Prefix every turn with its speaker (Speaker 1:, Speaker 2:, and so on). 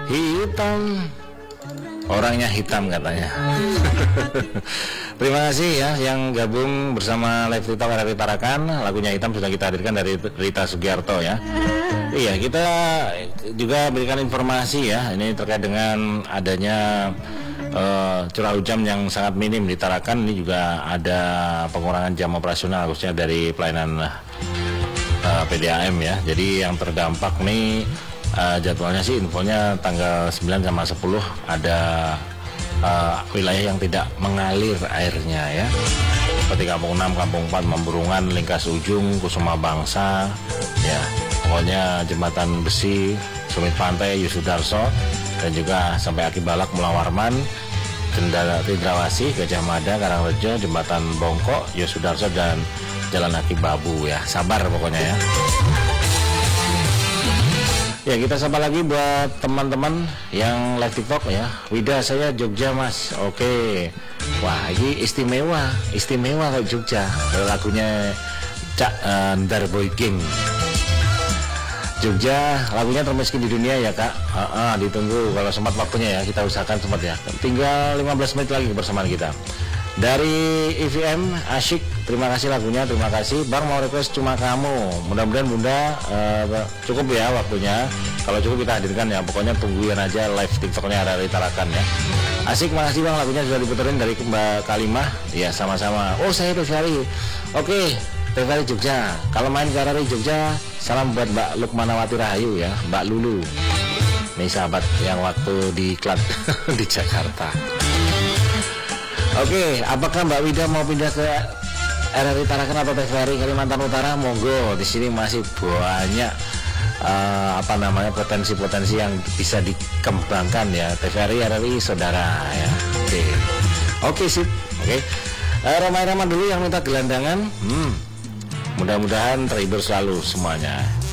Speaker 1: hitam. Orangnya hitam katanya. Terima kasih ya yang gabung bersama Live TikTok RRI Tarakan. Lagunya Hitam sudah kita hadirkan dari Rita Sugiarto ya. Iya, kita juga berikan informasi ya. Ini terkait dengan adanya curah hujan yang sangat minim di Tarakan. Ini juga ada pengurangan jam operasional khususnya dari pelayanan PDAM ya. Jadi yang terdampak nih jadwalnya sih infonya tanggal 9 sama 10 ada wilayah yang tidak mengalir airnya ya, seperti Kampung 6, Kampung 4, Memburungan, Lingkas Ujung, Kusuma Bangsa ya, pokoknya Jembatan Besi, Sumit Pantai, Yusudarso, dan juga sampai Aki Balak, Mulawarman, Cendrawasih, Gajah Mada, Karangrejo, Jembatan Bongkok, Yusudarso, dan Jalan Aki Babu ya. Sabar pokoknya ya. Ya, kita sapa lagi buat teman-teman yang live TikTok ya. Wida, saya Jogja mas. Oke. Wah, ini istimewa kok Jogja. Lagunya Cak Ndar Boy King. Jogja, lagunya termiskin di dunia ya kak. Ditunggu kalau sempat waktunya ya, kita usahakan sempat ya. Tinggal 15 menit lagi kebersamaan kita. Dari EVM Asyik, terima kasih lagunya, terima kasih. Bang mau request Cuma Kamu. Mudah-mudahan Bunda cukup ya waktunya. Kalau cukup kita hadirkan ya. Pokoknya tungguin aja live TikToknya RRI Tarakan ya. Asik, makasih bang, lagunya sudah diputerin dari Mbak Kalimah. Ya sama-sama. Oh saya TVRI. Oke, TVRI Jogja. Kalau main ke RRI Jogja, salam buat Mbak Lukmanawati Rahayu ya, Mbak Lulu. Nih sahabat yang waktu di klub di Jakarta. Oke, apakah Mbak Wida mau pindah ke RRI Tarakan atau TVRI Kalimantan Utara? Monggo, di sini masih banyak potensi-potensi yang bisa dikembangkan ya. TVRI, RRI, saudara ya. Oke, sip. Oke. Ramai-ramai dulu yang minta gelandangan. Mudah-mudahan terhibur selalu semuanya.